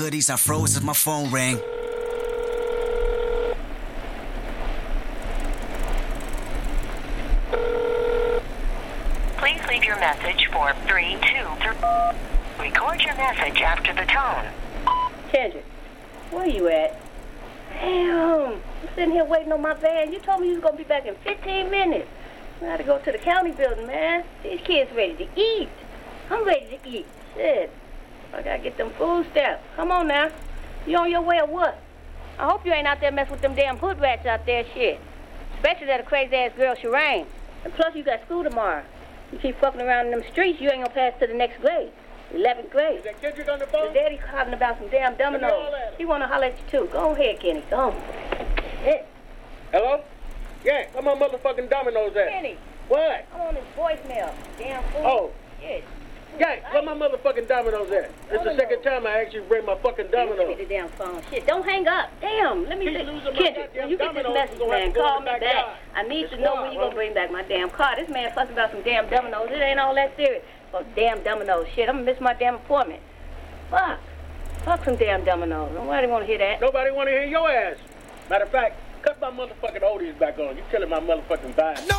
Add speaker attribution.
Speaker 1: Hoodies, I froze as my phone rang.
Speaker 2: Please leave your message for 323. Record your message after the tone.
Speaker 3: Kendrick, where you at? Damn, I'm sitting here waiting on my van. You told me you was going to be back in 15 minutes. I gotta go to the county building, man. These kids ready to eat. I'm ready to eat. Shit. I gotta get them food stamps. Come on now. You on your way or what? I hope you ain't out there messing with them damn hood rats out there, shit. Especially that crazy-ass girl, Shireen. And plus, you got school tomorrow. You keep fucking around in them streets, you ain't gonna pass to the next grade. 11th grade.
Speaker 4: Is that Kendrick on the phone?
Speaker 3: The daddy hollering about some damn dominoes. He wanna holler at you, too. Go ahead, Kenny. Go on. Yeah.
Speaker 4: Hello? Yeah, where my motherfucking dominoes at?
Speaker 3: Kenny.
Speaker 4: What?
Speaker 3: I'm on his voicemail. Damn fool.
Speaker 4: Oh.
Speaker 3: Shit.
Speaker 4: Yeah, where my motherfucking dominoes at? It's the second time I asked you to bring my fucking
Speaker 3: Give me
Speaker 4: dominoes.
Speaker 3: the damn phone. Shit, don't hang up. Damn, let me
Speaker 4: Keep losing my
Speaker 3: Kendrick,
Speaker 4: goddamn
Speaker 3: when you get this
Speaker 4: dominoes,
Speaker 3: message,
Speaker 4: you're gonna have
Speaker 3: man,
Speaker 4: to go
Speaker 3: call
Speaker 4: in
Speaker 3: me
Speaker 4: the
Speaker 3: back.
Speaker 4: backyard.
Speaker 3: I need
Speaker 4: It's
Speaker 3: to know
Speaker 4: wild,
Speaker 3: when you gonna
Speaker 4: huh?
Speaker 3: bring back my damn car. This man fussing about some damn dominoes. It ain't all that serious. Oh, damn dominoes. Shit, I'm gonna miss my damn appointment. Fuck. Fuck some damn dominoes. Nobody wanna hear that.
Speaker 4: Nobody want to hear your ass. Matter of fact, cut my motherfucking oldies back on. You killing my motherfucking vibe.